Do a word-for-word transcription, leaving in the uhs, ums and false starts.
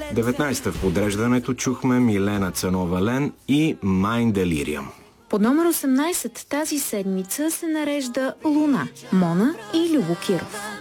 деветнайсета в подреждането чухме Милена Цанова-Лен и Майн Делириум. Под номер осемнайсет тази седмица се нарежда Луна, Мона и Любо Киров.